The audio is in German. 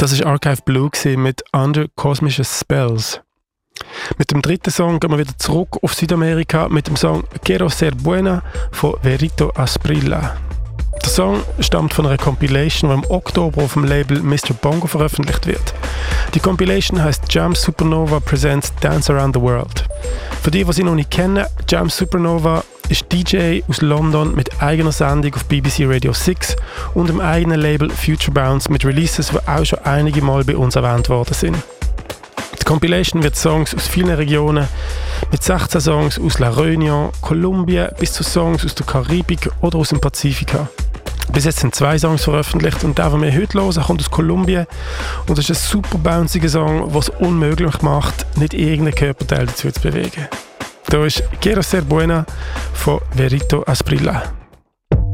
Das ist Archive Blue mit Under Cosmische Spells. Mit dem dritten Song gehen wir wieder zurück auf Südamerika mit dem Song Quiero Ser Buena von Verito Asprilla. Der Song stammt von einer Compilation, die im Oktober auf dem Label Mr. Bongo veröffentlicht wird. Die Compilation heißt Jam Supernova Presents Dance Around the World. Für die sie noch nicht kennen, Jam Supernova ist DJ aus London mit eigener Sendung auf BBC Radio 6 und dem eigenen Label Future Bounce mit Releases, die auch schon einige Mal bei uns erwähnt worden sind. Die Compilation wird Songs aus vielen Regionen, mit 16 Songs aus La Réunion, Kolumbien bis zu Songs aus der Karibik oder aus dem Pazifika. Bis jetzt sind 2 Songs veröffentlicht und der, den wir heute hören, kommt aus Kolumbien und das ist ein super bounciger Song, der es unmöglich macht, nicht irgendeinen Körperteil dazu zu bewegen. Da ist Quiero Ser Buena von Verito Asprilla.